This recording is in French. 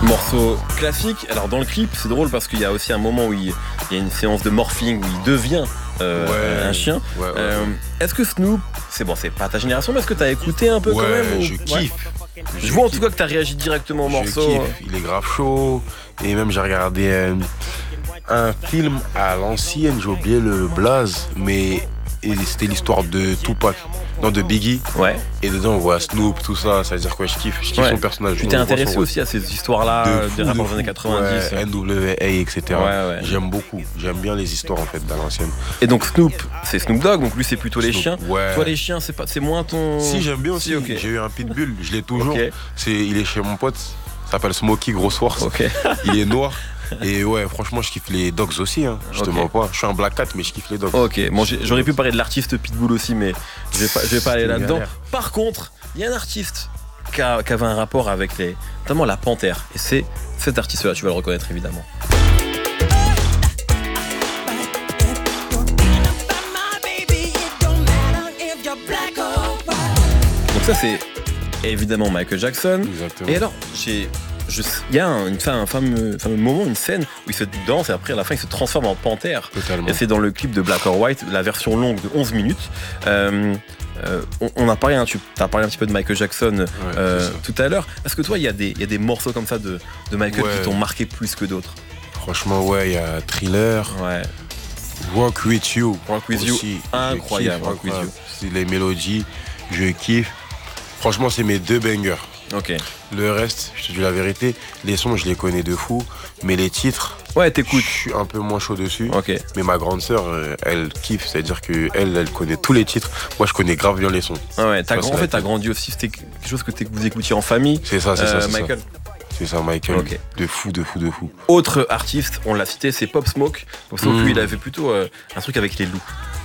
Morceau classique. Alors dans le clip, c'est drôle parce qu'il y a aussi un moment où il y a une séance de morphing où il devient un chien. Ouais. Est-ce que Snoop, c'est pas ta génération, mais est-ce que t'as écouté un peu quand même je kiffe. Je vois en tout cas que t'as réagi directement au morceau. Je kiffe, il est grave chaud. Et même j'ai regardé un film à l'ancienne, j'ai oublié le blaze, mais c'était l'histoire de Tupac, non de Biggie. Ouais. Et dedans on voit Snoop, tout ça, ça veut dire quoi, je kiffe son personnage. Tu t'es intéressé aussi à ces histoires-là, des rappeurs des années 90. NWA, etc. Ouais. J'aime beaucoup, j'aime bien les histoires en fait dans l'ancienne. Et donc Snoop, c'est Snoop Dogg, donc lui c'est plutôt les chiens. Ouais. Toi les chiens, c'est moins ton... Si, j'aime bien aussi, Si, okay. J'ai eu un pitbull, je l'ai toujours. Okay. Il est chez mon pote, ça s'appelle Smokey Grosse Force. Okay. Il est noir. Et ouais, franchement, je kiffe les dogs aussi, hein. Je te mens pas. Je suis un Black Cat, mais je kiffe les dogs. Ok, bon, j'aurais pu parler de l'artiste Pitbull aussi, mais je vais pas aller là-dedans. Galère. Par contre, il y a un artiste qui avait un rapport avec notamment la panthère. Et c'est cet artiste-là, tu vas le reconnaître évidemment. Donc ça, c'est évidemment Michael Jackson. Exactement. Et alors, il y a un fameux moment, une scène où il se danse et après à la fin il se transforme en panthère. Totalement. Et c'est dans le clip de Black or White, la version longue de 11 minutes. On a parlé, tu as parlé un petit peu de Michael Jackson tout à l'heure. Est-ce que toi il y a des morceaux comme ça de Michael qui t'ont marqué plus que d'autres? Franchement, ouais, il y a Thriller. Ouais. Rock With You. Rock With You, aussi. incroyable. Rock With You. C'est les mélodies, je kiffe. Franchement, c'est mes 2 bangers. Ok. Le reste, je te dis la vérité, les sons, je les connais de fou, mais les titres, ouais, t'écoutes. Je suis un peu moins chaud dessus. Ok. Mais ma grande sœur, elle kiffe, c'est-à-dire que elle connaît tous les titres. Moi, je connais grave bien les sons. Ah ouais, t'as grandi aussi. C'était quelque chose que vous écoutiez en famille. C'est ça, Michael. C'est ça, Michael. Okay. De fou. Autre artiste, on l'a cité, c'est Pop Smoke. Pop Smoke, lui, il avait plutôt un truc avec les loups.